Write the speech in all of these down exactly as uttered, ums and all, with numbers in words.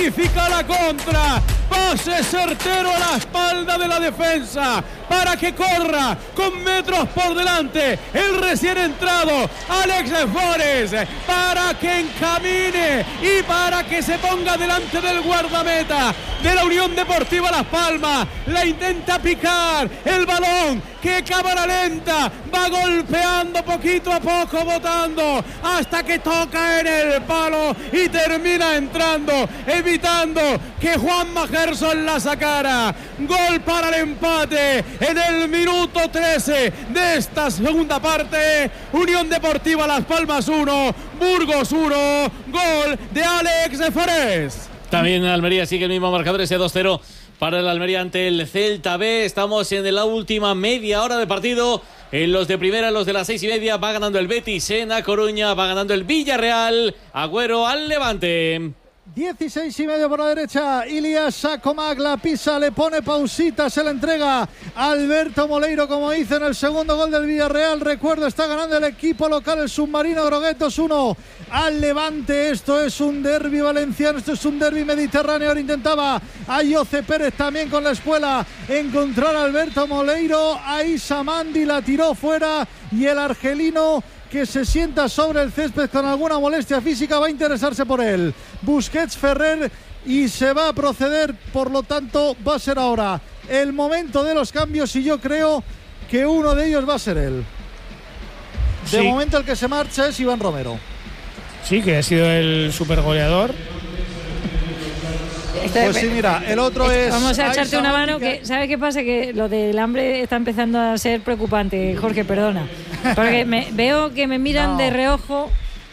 planifica la contra, pase certero a la espalda de la defensa para que corra con metros por delante el recién entrado Alex Forés, para que encamine y para que se ponga delante del guardameta de la Unión Deportiva Las Palmas. La intenta picar, el balón que cámara lenta va golpeando poquito a poco, botando hasta que toca en el palo y termina entrando, evitando que Juanma Gerson la sacara. Gol para el empate en el minuto trece de esta segunda parte. Unión Deportiva Las Palmas uno, Burgos uno, gol de Alex Forés. También Almería sigue el mismo marcador, ese dos cero para el Almería ante el Celta B. Estamos en la última media hora de partido. En los de primera, los de las seis y media, va ganando el Betis en A Coruña, va ganando el Villarreal. Agüero al Levante. dieciséis y medio por la derecha, Ilias Sacomac la pisa, le pone pausita, se la entrega a Alberto Moleiro, como hizo en el segundo gol del Villarreal. Recuerdo, está ganando el equipo local, el Submarino Groguet dos uno al Levante. Esto es un derbi valenciano, esto es un derbi mediterráneo. Ahora intentaba a Jose Pérez también con la espuela encontrar a Alberto Moleiro, a Issa Mandi la tiró fuera y el argelino, que se sienta sobre el césped con alguna molestia física, va a interesarse por él. Busquets, Ferrer, y se va a proceder, por lo tanto va a ser ahora el momento de los cambios y yo creo que uno de ellos va a ser él. De sí. momento el que se marcha es Iván Romero. Sí, que ha sido el supergoleador. Pues sí, mira, el otro es... Vamos a echarte una mano, que ¿sabes qué pasa? Que lo del hambre está empezando a ser preocupante, Jorge, perdona. Porque me, veo que me miran no. de reojo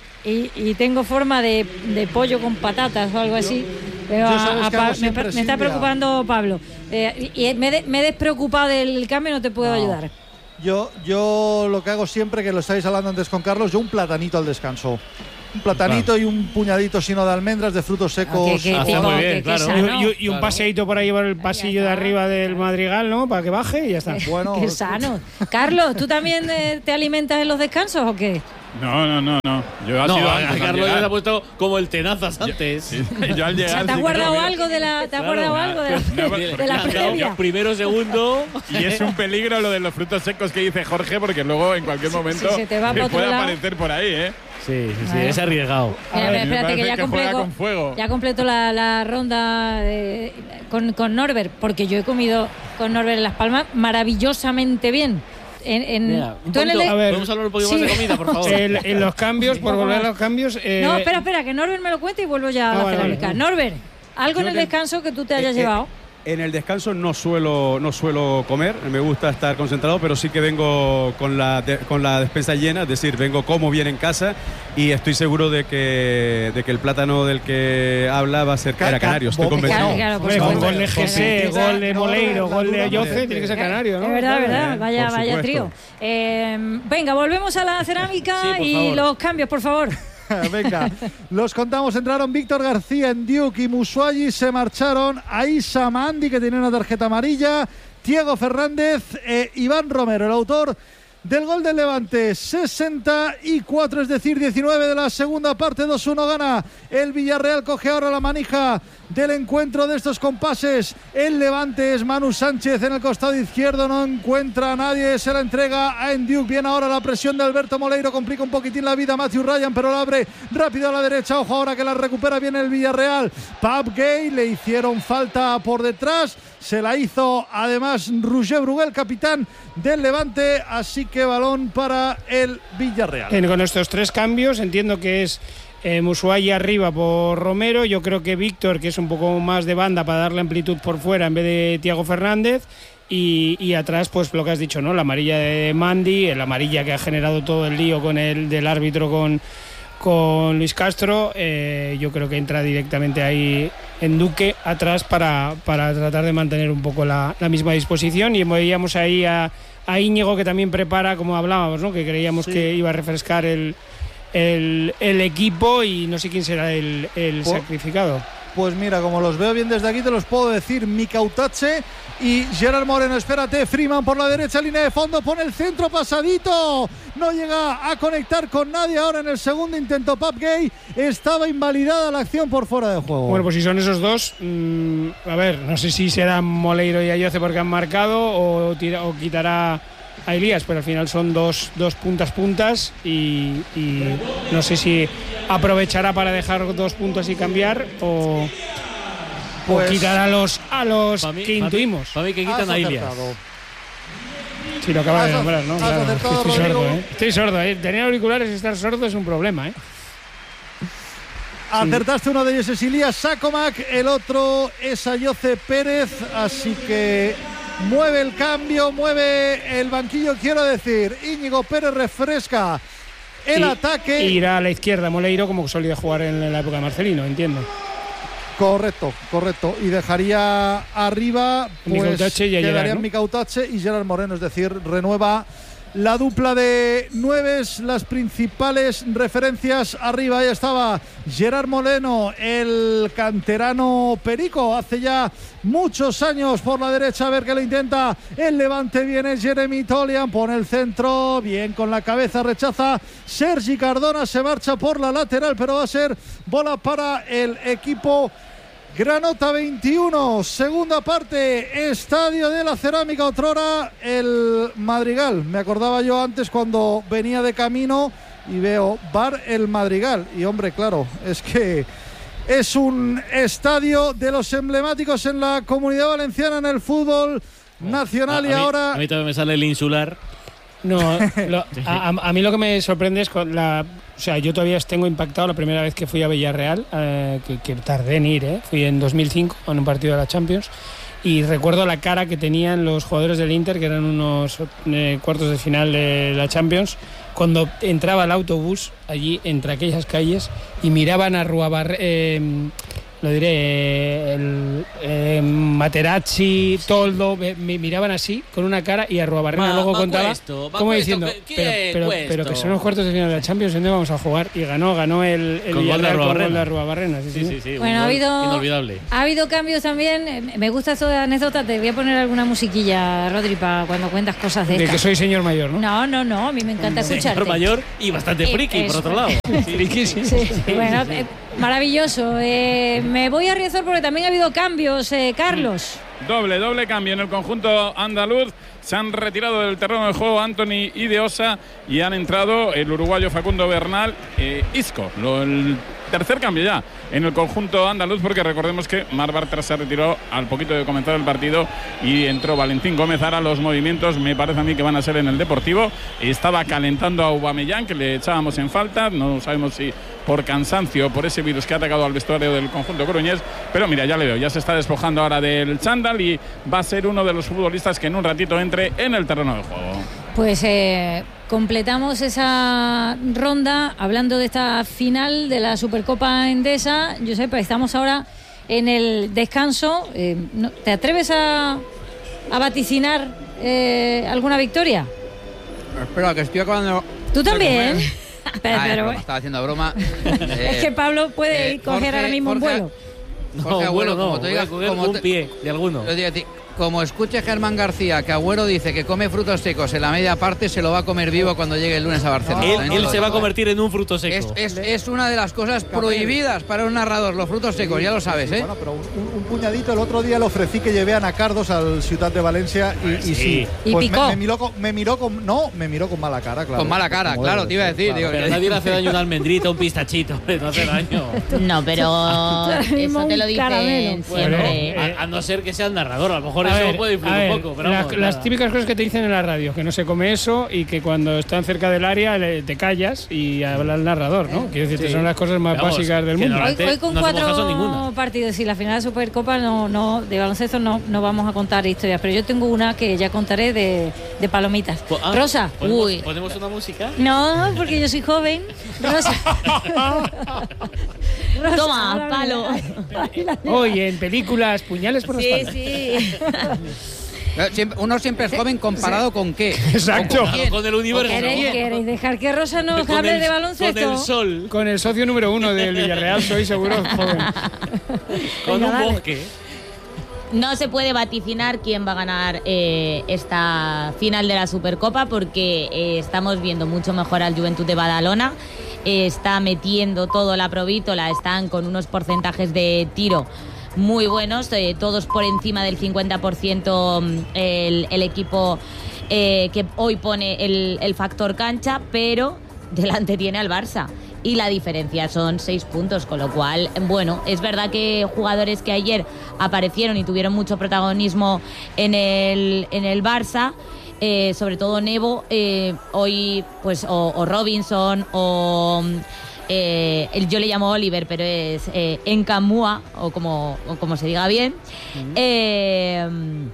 y, y tengo forma de, de pollo con patatas o algo así. Veo a, a pa, me, me está preocupando Pablo. Eh, y me, de, me he despreocupado del cambio, no te puedo no. ayudar. Yo, yo lo que hago siempre, que lo estáis hablando antes con Carlos, yo un platanito al descanso. Un platanito claro. y un puñadito sino de almendras, de frutos secos. Ah, que, que, ah, tipo, muy bien, que, claro. Y, y, y un paseíto por ahí por el pasillo de arriba del Madrigal, ¿no? Para que baje y ya está. Bueno, qué sano. Carlos, ¿tú también eh, te alimentas en los descansos o qué? No, no, no, no. Yo ha no, sido a, antes, a Carlos le ha puesto como el tenazas antes. Yo, sí, yo al llegar, o sea, ¿te has sí guardado creo, algo de la, ¿te has guardado claro, algo de la, no, de, de la previa? Primero, segundo. Y es un peligro lo de los frutos secos que dice Jorge, porque luego en cualquier momento sí, se te va te puede lado. aparecer por ahí, ¿eh? Sí, sí, sí, es arriesgado. Mira, ver, espérate, que ya, que completo, con fuego. ya completo la, la ronda de, con, con Norbert, porque yo he comido con Norbert en Las Palmas maravillosamente bien. En, en, Mira, un ¿tú en el de... a ver, podemos hablar un poquito sí. más de comida, por favor. En, en los cambios, por volver a los cambios. Eh... No, espera, espera, que Norbert me lo cuente y vuelvo ya a ah, la vale, cerámica. vale. Norbert, algo yo en el de... descanso que tú te hayas eh, llevado. Eh, En el descanso no suelo, no suelo comer, me gusta estar concentrado, pero sí que vengo con la, de, con la despensa llena, es decir, vengo como bien en casa y estoy seguro de que, de que el plátano del que habla va a ser era canario, estoy convencido. Claro, claro, con gol de G C, gol de Moleiro, gol de Ayoce, tiene que ser canario, ¿no? Es verdad, es verdad, vaya, por vaya supuesto. trío. Eh, venga, volvemos a la cerámica sí, y favor. los cambios, por favor. Venga, los contamos. Entraron Víctor García, Ndiuk y Musuayi. Se marcharon a Issa Mandi, que tenía una tarjeta amarilla, Thiago Fernández, eh, Iván Romero, el autor del gol del Levante. Sesenta y cuatro, es decir, diecinueve de la segunda parte. Dos uno gana el Villarreal. Coge ahora la manija del encuentro de estos compases. El Levante es Manu Sánchez en el costado izquierdo, no encuentra a nadie, se la entrega a Ndiuk. Viene ahora la presión de Alberto Moleiro, complica un poquitín la vida a Matthew Ryan, pero la abre rápido a la derecha. Ojo ahora que la recupera bien el Villarreal. Pab Gay, le hicieron falta por detrás, se la hizo además Roger Bruguel, capitán del Levante, así que balón para el Villarreal. Bien, con estos tres cambios entiendo que es Eh, Musuayi arriba por Romero. Yo creo que Víctor, que es un poco más de banda para darle amplitud por fuera en vez de Thiago Fernández. Y, y atrás, pues lo que has dicho, ¿no? La amarilla de Mandi, el amarilla que ha generado todo el lío con el del árbitro con, con Luis Castro. Eh, yo creo que entra directamente ahí en Duque atrás para, para tratar de mantener un poco la, la misma disposición. Y veíamos ahí a, a Íñigo, que también prepara, como hablábamos, ¿no? Que creíamos sí. que iba a refrescar el El, el equipo y no sé quién será el, el pues, sacrificado. Pues mira, como los veo bien desde aquí, te los puedo decir: Mika Utache y Gerard Moreno. Espérate, Freeman por la derecha, línea de fondo, pone el centro pasadito. no llega a conectar con nadie. Ahora en el segundo intento Pape Gay estaba invalidada la acción por fuera de juego. Bueno, pues si son esos dos, mmm, a ver, no sé si serán Moleiro y Ayoce porque han marcado o, tira, o quitará a Elías, pero al final son dos, dos puntas puntas y, y no sé si aprovechará para dejar dos puntos y cambiar o, pues, o quitar a los, a los mí, que intuimos. Para mí que quitan a Elías. Sí, lo acaba de nombrar, ¿no? Claro, estoy Rodrigo. sordo, ¿eh? Estoy sordo, ¿eh? Tener auriculares y estar sordo es un problema, ¿eh? Acertaste, uno de ellos es Ilías Sakomak, el otro es Ayoce Pérez, así que mueve el cambio, mueve el banquillo, quiero decir, Íñigo Pérez refresca el y, ataque. Irá a la izquierda Moleiro como solía jugar en la época de Marcelino, entiendo. Correcto, correcto. Y dejaría arriba, pues, quedarían Micautache y Gerard Moreno, es decir, renueva la dupla de nueves, las principales referencias arriba. Ahí estaba Gerard Moreno, el canterano perico, hace ya muchos años por la derecha, a ver que lo intenta el Levante. Viene Jeremy Tolian, pone el centro, bien con la cabeza, rechaza Sergi Cardona, se marcha por la lateral, pero va a ser bola para el equipo Granota. Veintiuno, segunda parte, Estadio de la Cerámica, otrora el Madrigal. Me acordaba yo antes cuando venía de camino y veo Bar El Madrigal. Y hombre, claro, es que es un estadio de los emblemáticos en la Comunidad Valenciana, en el fútbol nacional. A, y a mí, ahora... A mí también me sale el insular. No, lo, a, a mí lo que me sorprende es con la... O sea, yo todavía tengo impactado la primera vez que fui a Villarreal, eh, que, que tardé en ir, ¿eh? Fui en dos mil cinco en un partido de la Champions y recuerdo la cara que tenían los jugadores del Inter, que eran unos eh, cuartos de final de la Champions, cuando entraba el autobús allí entre aquellas calles y miraban a Ruabarre... Eh, lo diré, el, eh, Materazzi, Toldo, me, me miraban así, con una cara, y Arruabarrena ma, luego ma contaba, puesto, como diciendo, pero, pero, pero que son los cuartos de final de la Champions, ¿dónde vamos a jugar? Y ganó, ganó el, el Villarreal con gol de Arruabarrena. Sí, sí, sí, sí, bueno, ha habido, inolvidable. Ha habido cambios también, me gusta eso de anécdota, te voy a poner alguna musiquilla, Rodri, para cuando cuentas cosas de De estas. que soy señor mayor, ¿no? No, no, no, a mí me encanta escucharte. Señor mayor y bastante friki, eh, por otro lado. Friki, sí. sí, sí, sí. Bueno, eh, maravilloso. Eh, me voy a Riazor porque también ha habido cambios, eh, Carlos. Doble, doble cambio en el conjunto andaluz. Se han retirado del terreno de juego Anthony y De Osa y han entrado el uruguayo Facundo Bernal, eh, Isco. Lo, el tercer cambio ya en el conjunto andaluz, porque recordemos que Marc Bartra se retiró al poquito de comenzar el partido y entró Valentín Gómez. Ahora los movimientos me parece a mí que van a ser en el Deportivo. Estaba calentando a Aubameyang, que le echábamos en falta, no sabemos si por cansancio o por ese virus que ha atacado al vestuario del conjunto coruñés, pero mira, ya le veo, ya se está despojando ahora del chándal y va a ser uno de los futbolistas que en un ratito entre en el terreno de juego. Pues eh, completamos esa ronda hablando de esta final de la Supercopa Endesa. Josep, estamos ahora en el descanso. Eh, ¿Te atreves a, a vaticinar eh, alguna victoria? Espera, que estoy acabando. ¿Tú también? Pero, ah, pero, estaba haciendo broma. eh, es que Pablo puede eh, coger Jorge, ahora mismo Jorge, un vuelo. No, Jorge Agüero, vuelo no, como te digas, voy a como un te, pie de alguno. Yo digo a ti, como escuche Germán García que Agüero dice que come frutos secos en la media parte, se lo va a comer vivo cuando llegue el lunes a Barcelona. Él, él se va a convertir en un fruto seco. Es, es, es una de las cosas prohibidas para un narrador, los frutos secos, sí, ya lo sabes, ¿eh? Bueno, pero un, un puñadito. El otro día le ofrecí que llevé a Nacardos al Ciudad de Valencia y, y sí. sí. Y pues picó. Me, me, miró con, me miró con. No, me miró con mala cara, claro. Con mala cara, Como claro, te iba a decir. Claro. Digo, pero nadie le hace daño una almendrita, un pistachito, no hace daño. No, pero eso te lo dicen siempre. Bueno, a, a no ser que sea el narrador, a lo mejor a eso ver, puede influir ver, un poco. Pero la, vamos, las típicas cosas que te dicen en la radio, que no se come eso y que cuando están cerca del área le, te callas y habla el narrador, ¿no? Quiero decir, sí. Son las cosas más vamos, básicas del mundo. Hoy, hoy con no cuatro partidos y la final de la Supercopa no, no, de baloncesto no, no vamos a contar historias, pero yo tengo una que ya contaré de, de palomitas. Ah, Rosa. ¿ponemos, Uy. ¿Ponemos una música? No, porque yo soy joven. Rosa. Rosa toma, palo. Oye, en películas, puñales por la sí, espalda. Sí, sí. Uno siempre es joven comparado sí. con qué. Exacto. Con, con el universo. ¿Queréis, ¿Queréis dejar que Rosa nos hable de baloncesto? Con el sol. Con el socio número uno del Villarreal soy seguro joven. Con Venga, un dale. bosque. no se puede vaticinar quién va a ganar eh, esta final de la Supercopa porque eh, estamos viendo mucho mejor al Juventud de Badalona. Eh, está metiendo todo la provítola, están con unos porcentajes de tiro muy buenos, eh, todos por encima del cincuenta por ciento el, el equipo eh, que hoy pone el, el factor cancha, pero delante tiene al Barça. Y la diferencia son seis puntos, con lo cual, bueno, es verdad que jugadores que ayer aparecieron y tuvieron mucho protagonismo en el, en el Barça, eh, sobre todo Nevo, eh, hoy, pues, o, o Robinson, o eh, el, yo le llamo Oliver, pero es eh, Encamúa, o como, o como se diga bien, uh-huh. eh,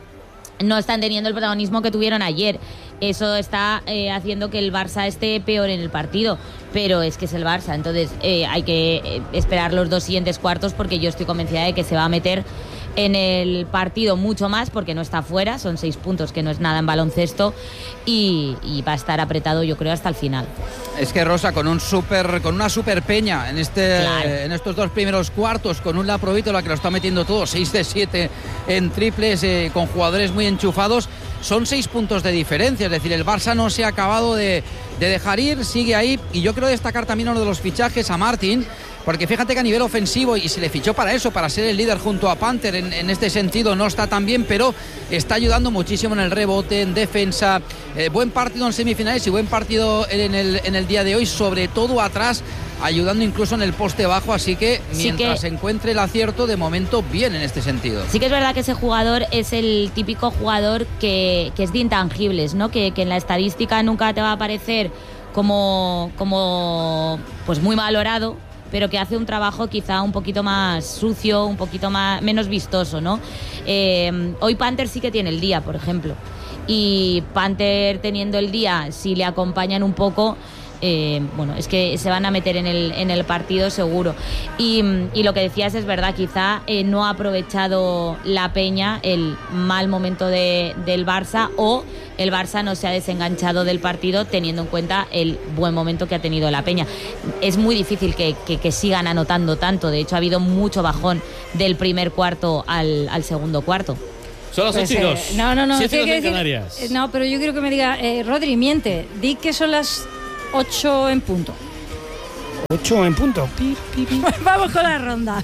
no están teniendo el protagonismo que tuvieron ayer. Eso está eh, haciendo que el Barça esté peor en el partido, pero es que es el Barça, entonces eh, hay que eh, esperar los dos siguientes cuartos porque yo estoy convencida de que se va a meter en el partido mucho más porque no está fuera, son seis puntos que no es nada en baloncesto y, y va a estar apretado yo creo hasta el final. Es que Rosa, con un super, con una super peña en este claro. en estos dos primeros cuartos, con un La Provítola que lo está metiendo todo, seis de siete en triples, eh, con jugadores muy enchufados, son seis puntos de diferencia, es decir, el Barça no se ha acabado de, de dejar ir, sigue ahí, y yo quiero destacar también uno de los fichajes a Martin, porque fíjate que a nivel ofensivo, y se le fichó para eso, para ser el líder junto a Panther, en, en este sentido no está tan bien, pero está ayudando muchísimo en el rebote, en defensa, eh, buen partido en semifinales y buen partido en el, en el día de hoy, sobre todo atrás, ayudando incluso en el poste bajo, así que mientras sí que encuentre el acierto, de momento bien en este sentido. Sí que es verdad que ese jugador es el típico jugador que, que es de intangibles, ¿no? Que, que en la estadística nunca te va a aparecer como, como pues muy valorado, pero que hace un trabajo quizá un poquito más sucio, un poquito más menos vistoso, ¿no? Eh, hoy Panther sí que tiene el día, por ejemplo, y Panther teniendo el día, si le acompañan un poco, Eh, bueno, es que se van a meter en el, en el partido seguro. Y, y lo que decías es verdad, quizá eh, no ha aprovechado la Peña el mal momento de, del Barça, o el Barça no se ha desenganchado del partido teniendo en cuenta el buen momento que ha tenido la Peña. Es muy difícil que, que, que sigan anotando tanto, de hecho ha habido mucho bajón del primer cuarto al, al segundo cuarto. Son las pues, ocho eh, No, no, no. Siete que en decir, Canarias. eh, no, pero yo quiero que me diga, eh, Rodri, miente, di que son las ocho en punto. ocho en punto. Pi, pi, pi. Vamos con la ronda.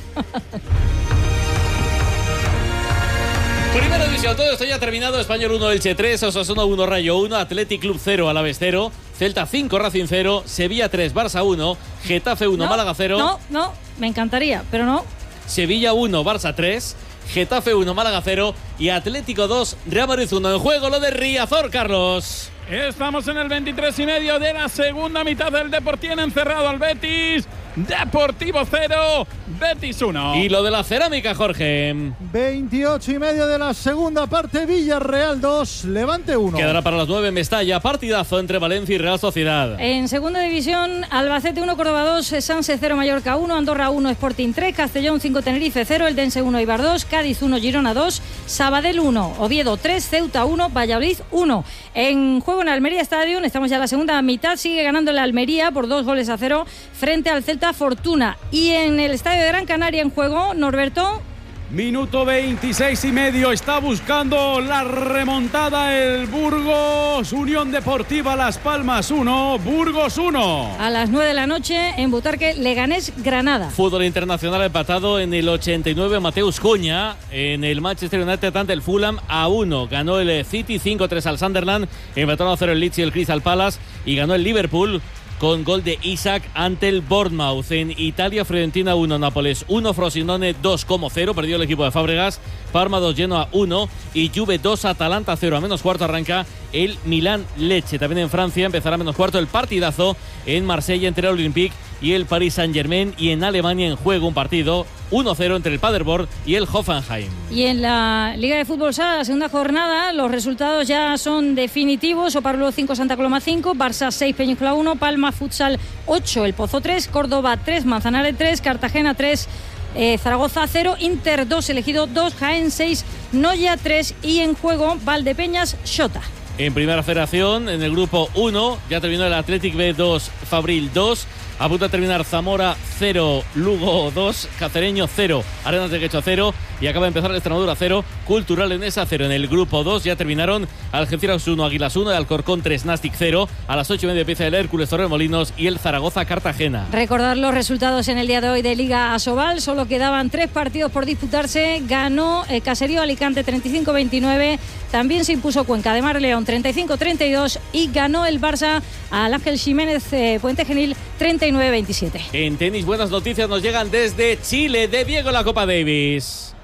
Primera división, todo esto ya terminado. Español uno, Elche tres, Osasuna uno, Rayo uno, Athletic Club cero, Alavés cero, Celta cinco, Racing cero, Sevilla tres, Barça uno, Getafe uno, no, Málaga cero. No, no, me encantaría, pero no. Sevilla uno, Barça tres, Getafe uno, Málaga cero y Atlético dos, Real Madrid uno. En juego lo de Riazor, Carlos. Estamos en el veintitrés y medio de la segunda mitad del Depor. Tiene encerrado al Betis. Deportivo cero, Betis uno. Y lo de la cerámica, Jorge. veintiocho y medio de la segunda parte, Villarreal dos, Levante uno. Quedará para las nueve en Mestalla, partidazo entre Valencia y Real Sociedad. En segunda división, Albacete uno, Córdoba dos, Sanse cero, Mallorca uno, Andorra uno, Sporting tres, Castellón cinco, Tenerife cero, Eldense uno, Eibar dos, Cádiz uno, Girona dos, Sabadell uno, Oviedo tres, Ceuta uno, Valladolid uno. En juego en Almería Stadium, estamos ya en la segunda mitad, sigue ganando la Almería por dos goles a cero frente al Celta Fortuna. Y en el estadio de Gran Canaria en juego, Norberto. Minuto veintiséis y medio, está buscando la remontada el Burgos, Unión Deportiva Las Palmas uno, Burgos uno. A las nueve de la noche en Butarque, Leganés Granada. Fútbol internacional empatado en el ochenta y nueve, Mateus Cunha, en el Manchester United ante el Fulham a uno. Ganó el City cinco tres al Sunderland, empataron a cero el Leeds y el Crystal Palace y ganó el Liverpool con gol de Isaac ante el Bournemouth. En Italia, Fiorentina uno, Nápoles uno, Frosinone dos como cero, perdió el equipo de Fábregas, Parma dos, Genoa uno y Juve dos, Atalanta cero. A menos cuarto arranca el Milán Lecce. También en Francia empezará a menos cuarto el partidazo en Marsella entre el Olympique y el Paris Saint-Germain, y en Alemania en juego un partido uno cero entre el Paderborn y el Hoffenheim. Y en la Liga de Fútbol Sala, la segunda jornada, los resultados ya son definitivos. Oparrulo cinco, Santa Coloma cinco, Barça seis, Peñíscola uno, Palma Futsal ocho, El Pozo tres, Córdoba tres, Manzanares tres, Cartagena tres, eh, Zaragoza cero, Inter dos, Elegido dos, Jaén seis, Noya tres y en juego Valdepeñas Xota. En Primera Federación, en el grupo uno, ya terminó el Athletic B dos, Fabril dos, A punto de terminar Zamora cero, Lugo dos, Cacereño cero, Arenas de Quecho cero y acaba de empezar el Extremadura cero, Cultural Leonesa cero. En el grupo dos ya terminaron Algeciras uno, Águilas uno, Alcorcón tres, Nastic cero. A las ocho y media empieza el Hércules Torremolinos y el Zaragoza Cartagena. Recordar los resultados en el día de hoy de Liga Asobal. Solo quedaban tres partidos por disputarse. Ganó el Caserío Alicante treinta y cinco veintinueve. También se impuso Cuenca de Mar León treinta y cinco treinta y dos y ganó el Barça al Ángel Jiménez eh, Puente Genil treinta y nueve veintisiete. En tenis, buenas noticias nos llegan desde Chile, de Diego la Copa Davis.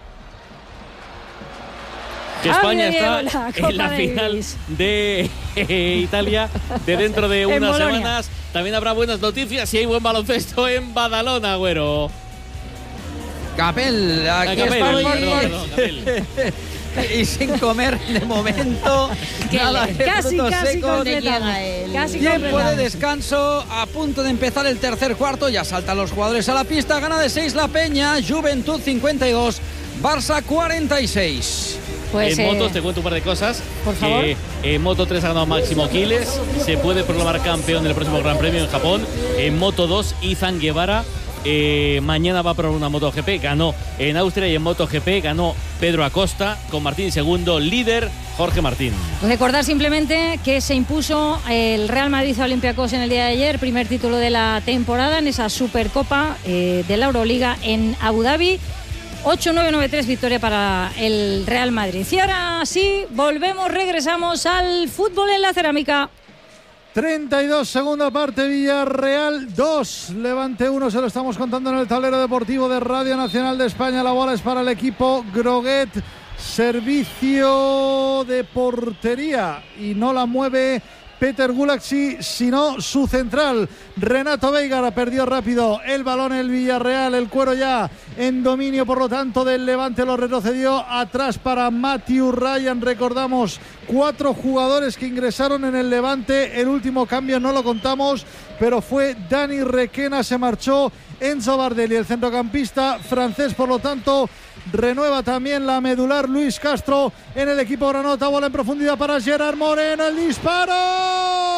Que España Diego, está la en la Davis. final de eh, Italia de dentro de unas semanas. También habrá buenas noticias y hay buen baloncesto en Badalona, güero. Capel, aquí Ah, Capel, estoy. perdón, perdón, Capel. Y sin comer de momento. Nada de Casi, frutos casi secos. completamos. Casi Tiempo de completamos. descanso, a punto de empezar el tercer cuarto. Ya saltan los jugadores a la pista. Gana de seis la Peña, Juventud cincuenta y dos, Barça cuarenta y seis. Pues, en eh, motos te cuento un par de cosas. por favor. Eh, en Moto tres ha ganado Máximo Quiles. Se puede proclamar campeón del próximo Gran Premio en Japón. En Moto dos, Izan Guevara. Eh, mañana va a probar una MotoGP. Ganó en Austria y en MotoGP ganó Pedro Acosta con Martín segundo. Líder Jorge Martín. Recordar simplemente que se impuso el Real Madrid a Olympiacos en el día de ayer. Primer título de la temporada en esa Supercopa eh, de la Euroliga en Abu Dhabi. ocho nueve nueve tres victoria para el Real Madrid. Y ahora sí, volvemos, regresamos al fútbol en la cerámica. treinta y dos, segunda parte, Villarreal dos, Levante uno, se lo estamos contando en el tablero deportivo de Radio Nacional de España. La bola es para el equipo Groguet, servicio de portería y no la mueve Peter Gulaxi, sino su central, Renato Veigara. Perdió rápido el balón el Villarreal, el cuero ya en dominio, por lo tanto, del Levante. Lo retrocedió atrás para Matthew Ryan. Recordamos, cuatro jugadores que ingresaron en el Levante. El último cambio no lo contamos, pero fue Dani Requena, se marchó Enzo Bardelli, el centrocampista francés. Por lo tanto, renueva también la medular Luis Castro en el equipo granota. Bola en profundidad para Gerard Moreno, el disparo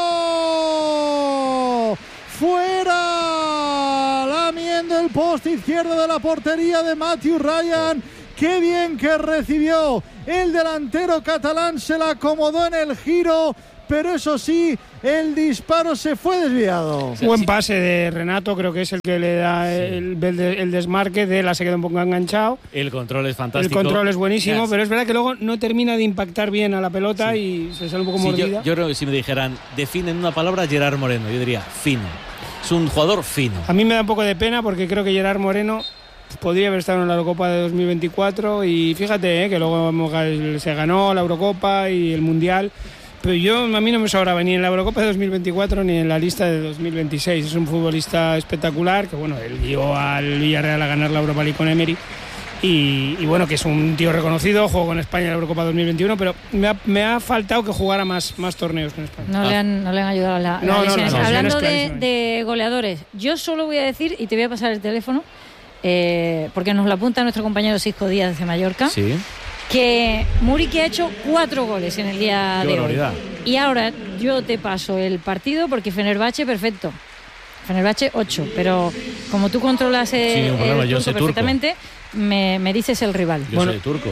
fuera, lamiendo el poste izquierdo de la portería de Matthew Ryan. Qué bien que recibió el delantero catalán, se la acomodó en el giro, pero eso sí, el disparo se fue desviado. Buen pase de Renato, creo que es el que le da sí. el, el, el desmarque. De la se queda un poco enganchado. El control es fantástico. El control es buenísimo, yes. pero es verdad que luego no termina de impactar bien a la pelota sí. y se sale un poco sí, mordida. Yo, yo creo que si me dijeran, definen una palabra, Gerard Moreno, yo diría fino. Es un jugador fino. A mí me da un poco de pena porque creo que Gerard Moreno podría haber estado en la Eurocopa de dos mil veinticuatro y fíjate eh, que luego se ganó la Eurocopa y el Mundial. Pero yo, a mí no me sobraba ni en la Eurocopa de dos mil veinticuatro ni en la lista de dos mil veintiséis. Es un futbolista espectacular, que bueno, él guió al Villarreal a ganar la Europa League con Emery. Y, y bueno, que es un tío reconocido, jugó con España en la Eurocopa dos mil veintiuno, pero me ha, me ha faltado que jugara más, más torneos con España. No, ah. le han, no le han ayudado a la, no, la no, no, no, Hablando no, de, de goleadores, yo solo voy a decir, y te voy a pasar el teléfono, eh, porque nos lo apunta nuestro compañero Cisco Díaz de Mallorca. Sí. Que Muriqui ha hecho cuatro goles en el día Qué de barbaridad. hoy. Y ahora yo te paso el partido porque Fenerbahce, perfecto. Fenerbahce ocho, pero como tú controlas el, sí, problema, el yo turco perfectamente, me, me dices el rival. Yo bueno, soy turco.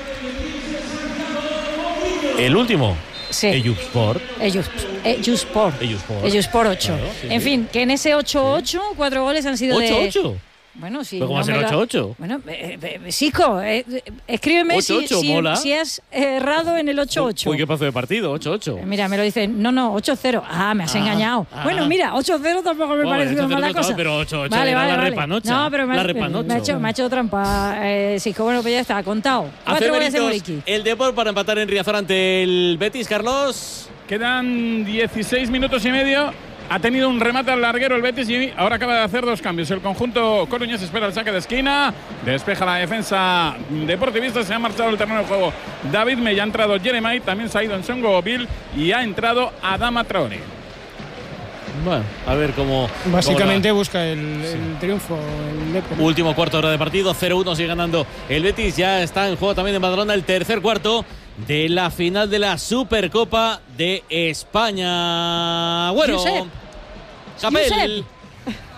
El último. Sí. Eyüpspor. Eyüpspor. Eyüpspor. Eyüpspor ocho. Claro, sí, en sí. fin, que en ese ocho ocho, cuatro goles han sido de... ¿ocho ocho? Bueno, sí. ¿Pero cómo va a ser me lo- ocho ocho? Bueno, eh, eh, Cisco, eh, eh, escríbeme ocho ocho, si, si, mola. si has errado en el ocho ocho. Uy, qué paso de partido, ocho ocho. Eh, Mira, me lo dicen, no, no, ocho cero. Ah, me has Ah, engañado. ah. Bueno, mira, ocho cero tampoco me Bueno, parece ocho una cero mala no, cosa. pero ocho ocho Vale, era vale, la vale. repanocha. No, pero me, La me- repanocha. me ha hecho, me ha hecho trampa. Eh, Cisco, bueno, pues ya está, contado. Cuatro goles de Efeméritos, Muriqui. el Depor para empatar en Riazor ante el Betis, Carlos. Quedan dieciséis minutos y medio. Ha tenido un remate al larguero el Betis y ahora acaba de hacer dos cambios. El conjunto coruñés espera el saque de esquina. Despeja la defensa deportivista. Se ha marchado el terreno de juego David Mella. Ha entrado Jeremai. También se ha ido en Songo Bill. Y ha entrado Adama Traoré. Bueno, a ver cómo. Básicamente cómo busca el, el triunfo. El Depor. Último cuarto de hora de partido, cero uno sigue ganando el Betis. Ya está en juego también en Badalona el tercer cuarto de la final de la Supercopa de España. Bueno, Josep. Capel. Josep.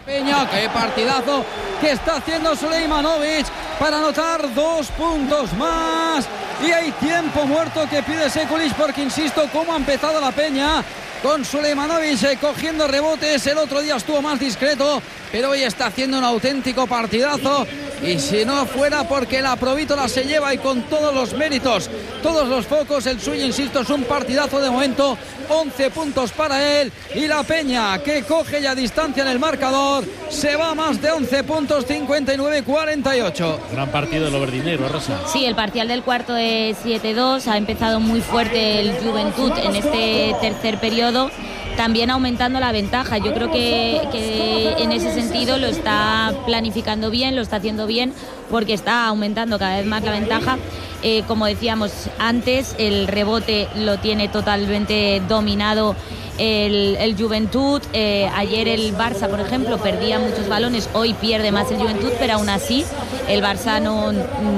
Peña, qué partidazo que está haciendo Sulejmanovic para anotar dos puntos más. Y hay tiempo muerto que pide Sekulic, porque insisto, cómo ha empezado la Peña con Sulejmanovic eh, cogiendo rebotes. El otro día estuvo más discreto, pero hoy está haciendo un auténtico partidazo. Y si no fuera porque la Provítola se lleva, y con todos los méritos, todos los focos, el suyo, insisto, es un partidazo de momento. once puntos para él, y la Peña, que coge ya distancia en el marcador, se va a más de once puntos, cincuenta y nueve cuarenta y ocho. Gran partido del Overdinero, Rosa. Sí, el parcial del cuarto es siete dos. Ha empezado muy fuerte el Juventud en este tercer periodo, también aumentando la ventaja. Yo creo que, que en ese sentido lo está planificando bien, lo está haciendo bien, porque está aumentando cada vez más la ventaja. Eh, como decíamos antes, el rebote lo tiene totalmente dominado el, el Juventud. Eh, ayer el Barça, por ejemplo, perdía muchos balones, hoy pierde más el Juventud, pero aún así el Barça no...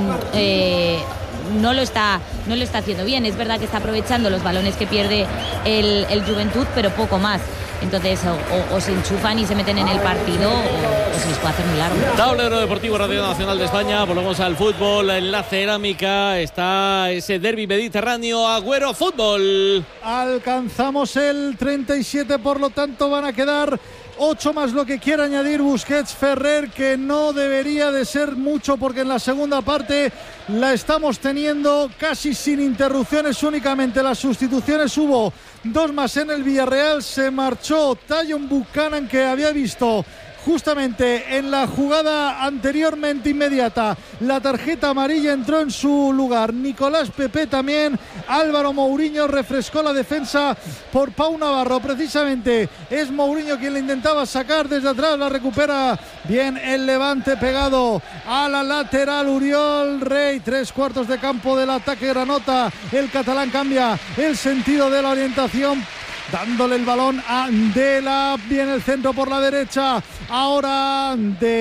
Eh, no lo está no lo está haciendo bien. Es verdad que está aprovechando los balones que pierde el, el Juventud, pero poco más. Entonces o, o, o se enchufan y se meten en el partido, o, o se les puede hacer muy largo. Tablero Deportivo Radio Nacional de España. Volvemos al fútbol. En la cerámica está ese derbi mediterráneo. Agüero Fútbol. Alcanzamos el treinta y siete, por lo tanto van a quedar ocho más lo que quiera añadir Busquets. Ferrer, que no debería de ser mucho, porque en la segunda parte la estamos teniendo casi sin interrupciones, únicamente las sustituciones. Hubo dos más en el Villarreal. Se marchó Tajon Buchanan, que había visto justamente en la jugada anteriormente inmediata la tarjeta amarilla, entró en su lugar Nicolás Pepe también. Álvaro Mourinho refrescó la defensa por Pau Navarro. Precisamente es Mourinho quien le intentaba sacar desde atrás, la recupera bien el Levante, pegado a la lateral Uriol Rey. Tres cuartos de campo del ataque granota. El catalán cambia el sentido de la orientación, dándole el balón a Dela. Viene el centro por la derecha ahora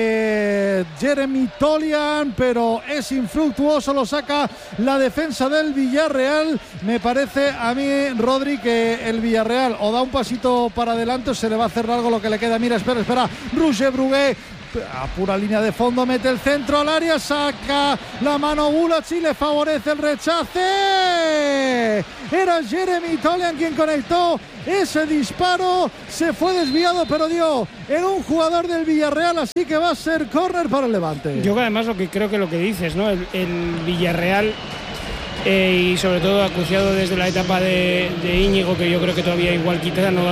de Jeremy Tolian, pero es infructuoso, lo saca la defensa del Villarreal. Me parece a mí, Rodri, que el Villarreal o da un pasito para adelante o se le va a hacer largo lo que le queda. Mira, espera, espera, Roger Brugué a pura línea de fondo, mete el centro al área, saca la mano Bulac y le favorece el rechace. Era Jeremy Tolian quien conectó ese disparo, se fue desviado, pero dio en un jugador del Villarreal, así que va a ser córner para el Levante. Yo además lo que creo que lo que dices, ¿no? El, el Villarreal, eh, y sobre todo acuciado desde la etapa de, de Íñigo, que yo creo que todavía igual quizá no,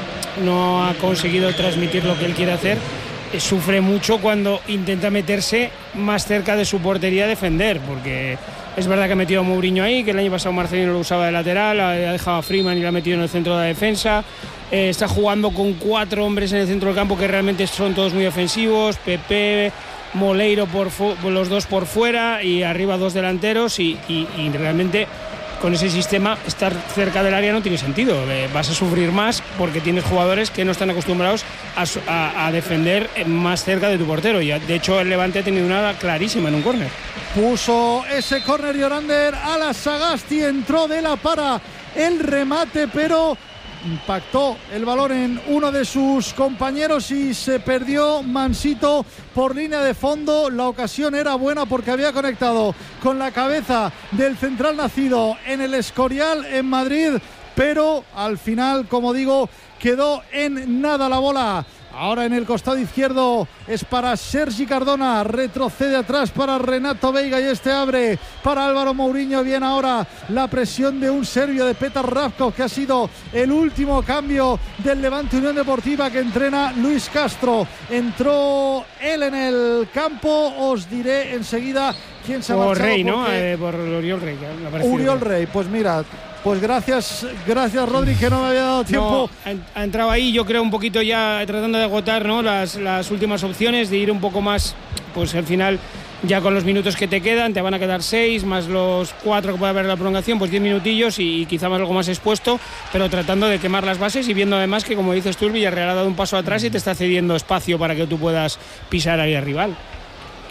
no ha conseguido transmitir lo que él quiere hacer. Sufre mucho cuando intenta meterse más cerca de su portería a defender, porque es verdad que ha metido a Mourinho ahí, que el año pasado Marcelino lo usaba de lateral, ha dejado a Freeman y lo ha metido en el centro de la defensa. Eh, está jugando con cuatro hombres en el centro del campo que realmente son todos muy ofensivos, Pepe, Moleiro, por, por los dos por fuera, y arriba dos delanteros, y, y, y realmente con ese sistema estar cerca del área no tiene sentido. Eh, vas a sufrir más porque tienes jugadores que no están acostumbrados a, a, a defender más cerca de tu portero, y de hecho el Levante ha tenido una clarísima en un córner. Puso ese córner Llorander a la Sagasti, entró de la para el remate, pero impactó el balón en uno de sus compañeros y se perdió Mansito por línea de fondo. La ocasión era buena porque había conectado con la cabeza del central nacido en el Escorial en Madrid, pero al final, como digo, quedó en nada la bola. Ahora en el costado izquierdo es para Sergi Cardona, retrocede atrás para Renato Veiga y este abre para Álvaro Mourinho. Bien ahora la presión de un serbio, de Petar Ravkov, que ha sido el último cambio del Levante Unión Deportiva que entrena Luis Castro. Entró él en el campo, os diré enseguida quién se ha por marchado. Rey, ¿no? Eh, por Uriol Rey. Uriol Rey, pues mira... Pues gracias, gracias Rodri, que no me había dado tiempo. No, ha, ha entrado ahí, yo creo, un poquito ya tratando de agotar, ¿no?, las, las últimas opciones, de ir un poco más, pues al final, ya con los minutos que te quedan, te van a quedar seis, más los cuatro que puede haber la prolongación, pues diez minutillos y, y quizá más algo más expuesto, pero tratando de quemar las bases y viendo además que, como dices tú, el Villarreal ha dado un paso atrás y te está cediendo espacio para que tú puedas pisar ahí al rival.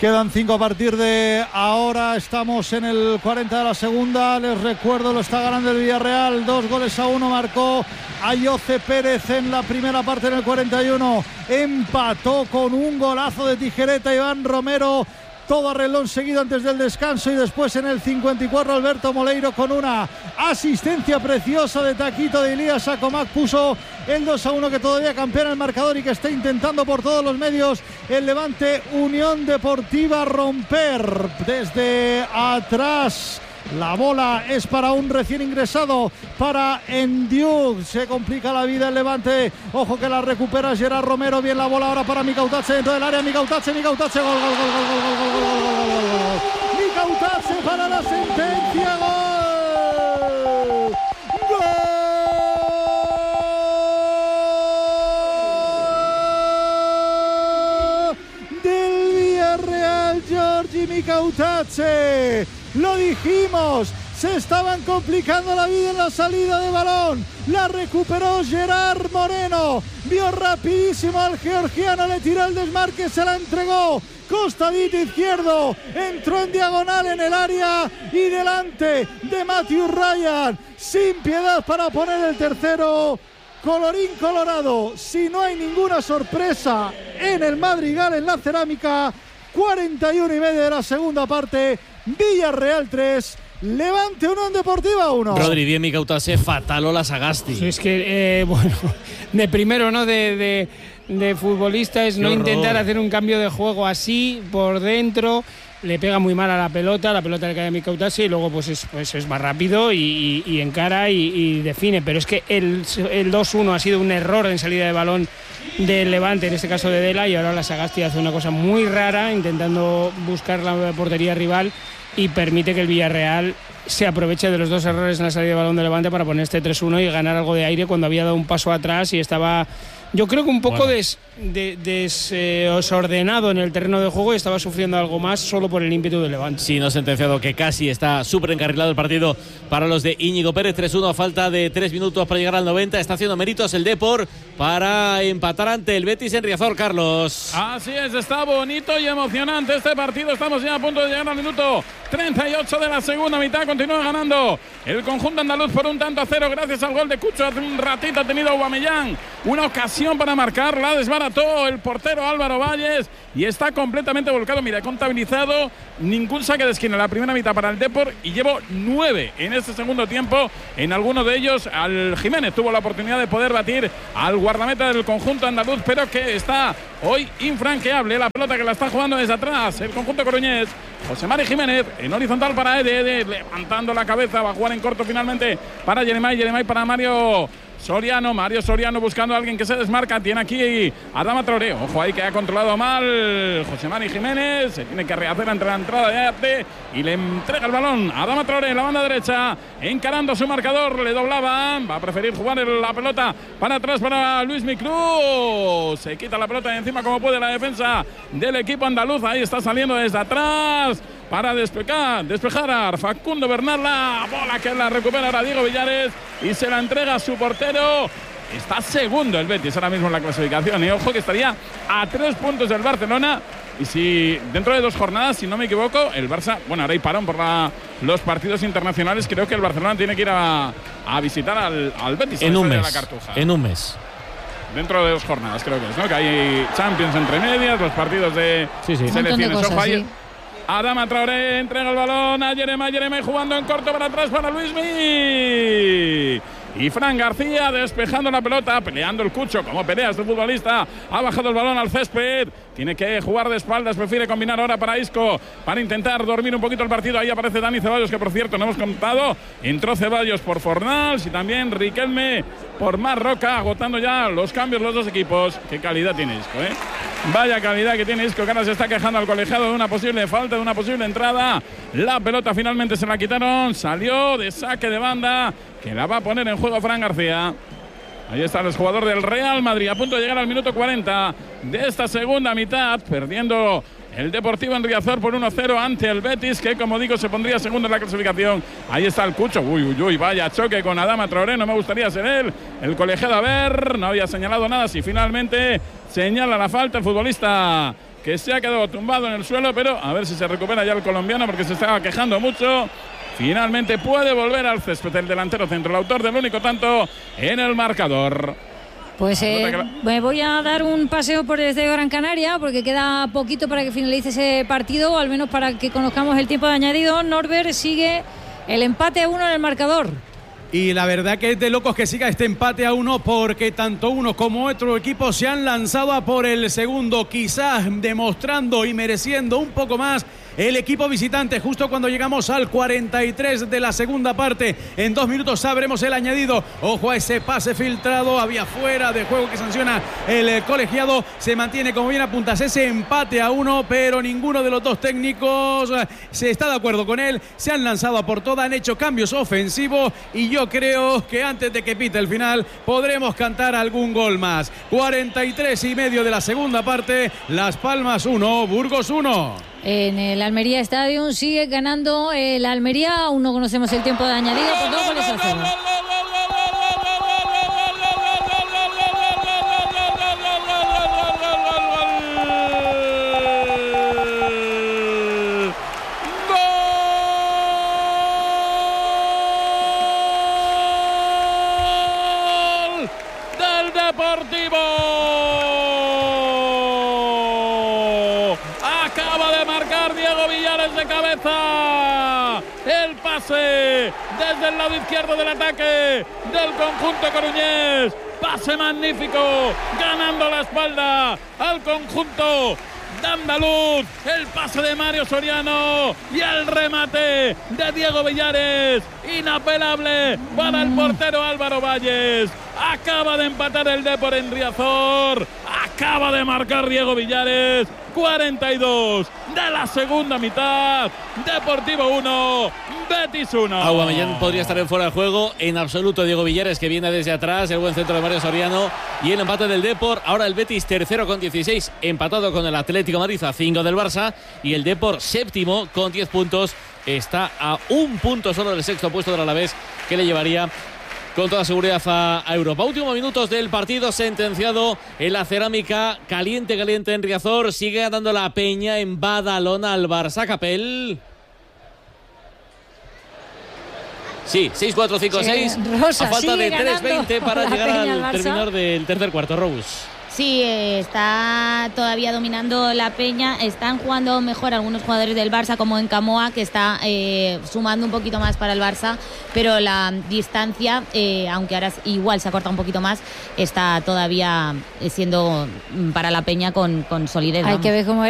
Quedan cinco a partir de ahora. Estamos en el cuarenta de la segunda. Les recuerdo, lo está ganando el Villarreal. Dos goles a uno marcó Ayoce Pérez en la primera parte en el cuarenta y uno. Empató con un golazo de tijereta Iván Romero. Todo a reloj seguido antes del descanso, y después en el cincuenta y cuatro Alberto Moleiro con una asistencia preciosa de taquito de Ilías Acomac puso el dos a uno, que todavía campeona el marcador y que está intentando por todos los medios el Levante Unión Deportiva romper desde atrás. La bola es para un recién ingresado, para Ndiuk. Se complica la vida el Levante. Ojo que la recupera Gerard Romero. Bien la bola ahora para Mikautadze dentro del área. Mikautadze, Mikautadze, gol, gol, gol, gol, gol, gol, gol, gol, gol, gol, gol. Mikautadze para la sentencia. Gol. Gol del Villarreal, Giorgi Mikautadze. Lo dijimos, se estaban complicando la vida en la salida de balón. La recuperó Gerard Moreno. Vio rapidísimo al georgiano, le tiró el desmarque, se la entregó. Costadito izquierdo, entró en diagonal en el área y delante de Matthew Ryan. Sin piedad para poner el tercero. Colorín colorado, si no hay ninguna sorpresa en el Madrigal, en la cerámica. cuarenta y uno y medio de la segunda parte. Villarreal tres, Levante Unión Deportiva uno. Rodri, bien Mikautadze, fatal Ola Sagasti. Sí, es que, eh, bueno, de primero, ¿no? De, de, de futbolista es Qué no horror. Intentar hacer un cambio de juego así, por dentro. Le pega muy mal a la pelota, la pelota le cae a Mikautadze y luego pues es, pues es más rápido y, y, y encara y, y define. Pero es que el, el dos uno ha sido un error en salida de balón del Levante, en este caso de Dela, y ahora la Sagasti hace una cosa muy rara intentando buscar la portería rival y permite que el Villarreal se aproveche de los dos errores en la salida de balón del Levante para poner este tres uno y ganar algo de aire cuando había dado un paso atrás y estaba, yo creo que un poco bueno. des, de, desordenado en el terreno de juego y estaba sufriendo algo más solo por el ímpetu del Levante. Sí, no sentenciado, que casi está súper encarrilado el partido para los de Íñigo Pérez. tres uno a falta de tres minutos para llegar al noventa. Está haciendo méritos el Depor para empatar ante el Betis en Riazor, Carlos. Así es, está bonito y emocionante este partido. Estamos ya a punto de llegar al minuto treinta y ocho de la segunda mitad. Continúa ganando el conjunto andaluz por un tanto a cero gracias al gol de Cucho. Hace un ratito ha tenido Aubameyang una ocasión para marcar, la desbarató el portero Álvaro Valles y está completamente volcado. Mira, he contabilizado ningún saque de esquina en la primera mitad para el Depor y llevo nueve en este segundo tiempo. En alguno de ellos al Jiménez tuvo la oportunidad de poder batir al guardameta del conjunto andaluz, pero que está hoy infranqueable. La pelota que la está jugando desde atrás el conjunto coruñés. José Mari Jiménez en horizontal para Ede, Ede levantando la cabeza, va a jugar en corto finalmente para Jeremai, Jeremai para Mario Soriano, Mario Soriano buscando a alguien que se desmarca, tiene aquí a Adama Traoré, ojo ahí que ha controlado mal José Mari Jiménez, se tiene que rehacer entre la entrada de Arte y le entrega el balón a Adama Traoré en la banda derecha, encarando su marcador, le doblaba, va a preferir jugar la pelota para atrás para Luis Miclú, se quita la pelota de encima como puede la defensa del equipo andaluz, ahí está saliendo desde atrás para despejar, despejar a Facundo Bernal, la bola que la recupera ahora Diego Villares y se la entrega a su portero. Está segundo el Betis ahora mismo en la clasificación y ojo que estaría a tres puntos del Barcelona y si dentro de dos jornadas, si no me equivoco, el Barça, bueno, ahora hay parón por la, los partidos internacionales, creo que el Barcelona tiene que ir a, a visitar al, al Betis en un mes, de la Cartuja. En un mes. Dentro de dos jornadas creo que es, ¿no? Que hay Champions entre medias, los partidos de sí, sí. selecciones. Cosas, ojo ahí. Sí. Adama Traoré entrega el balón a Jeremai, Jeremai jugando en corto para atrás para Luismi. Y Fran García despejando la pelota, peleando el Cucho, como pelea este futbolista. Ha bajado el balón al césped. Tiene que jugar de espaldas, prefiere combinar ahora para Isco, para intentar dormir un poquito el partido. Ahí aparece Dani Ceballos, que por cierto no hemos contado. Entró Ceballos por Fornals y también Riquelme por Marroca, agotando ya los cambios los dos equipos. Qué calidad tiene Isco, ¿eh? Vaya calidad que tiene Isco, que ahora se está quejando al colegiado de una posible falta, de una posible entrada. La pelota finalmente se la quitaron, salió de saque de banda, que la va a poner en juego Fran García. Ahí está el jugador del Real Madrid, a punto de llegar al minuto cuarenta de esta segunda mitad, perdiendo el Deportivo en Riazor por uno cero ante el Betis, que como digo se pondría segundo en la clasificación. Ahí está el Cucho, uy, uy, uy, vaya choque con Adama Traoré, no me gustaría ser él. El colegiado, a ver, no había señalado nada, si finalmente señala la falta el futbolista que se ha quedado tumbado en el suelo, pero a ver si se recupera ya el colombiano porque se estaba quejando mucho. Finalmente puede volver al césped el delantero centro, el autor del único tanto en el marcador. Pues eh, me voy a dar un paseo por desde Gran Canaria porque queda poquito para que finalice ese partido, o al menos para que conozcamos el tiempo de añadido. Norbert, sigue el empate a uno en el marcador. Y la verdad que es de locos que siga este empate a uno, porque tanto uno como otro equipo se han lanzado a por el segundo, quizás demostrando y mereciendo un poco más el equipo visitante. Justo cuando llegamos al cuarenta y tres de la segunda parte, en dos minutos sabremos el añadido. Ojo a ese pase filtrado, había fuera de juego que sanciona el colegiado. Se mantiene, como bien apuntas, ese empate a uno, pero ninguno de los dos técnicos se está de acuerdo con él. Se han lanzado a por toda, han hecho cambios ofensivos y yo creo que antes de que pite el final podremos cantar algún gol más. cuarenta y tres y medio de la segunda parte, Las Palmas uno, Burgos uno. En el Almería Stadium sigue ganando el Almería. Aún no conocemos el tiempo de añadido por dos goles a cero. El pase desde el lado izquierdo del ataque del conjunto coruñés. Pase magnífico, ganando la espalda al conjunto de andaluz. El pase de Mario Soriano y el remate de Diego Villares. Inapelable para el portero Álvaro Valles. Acaba de empatar el Depor en Riazor. Acaba de marcar Diego Villares. cuarenta y dos de la segunda mitad. Deportivo uno, Betis uno. Aubameyang podría estar en fuera de juego. En absoluto Diego Villares, que viene desde atrás. El buen centro de Mario Soriano. Y el empate del Depor. Ahora el Betis tercero con dieciséis. Empatado con el Atlético de Madrid a cinco del Barça. Y el Depor séptimo con diez puntos. Está a un punto solo del sexto puesto del Alavés, que le llevaría con toda seguridad a, a Europa. Últimos minutos del partido, sentenciado en la cerámica. Caliente, caliente en Riazor. Sigue dando la Peña en Badalona al Barça. Capel. Sí, seis cuatro cinco seis. Rosa, a falta de tres veinte para llegar al, al terminar del tercer cuarto. Robus. Sí, eh, está todavía dominando la Peña. Están jugando mejor algunos jugadores del Barça, como en Camoa, que está eh, sumando un poquito más para el Barça, pero la distancia, eh, aunque ahora igual se acorta un poquito más, está todavía siendo para la Peña con, con solidez. Hay vamos. que ver cómo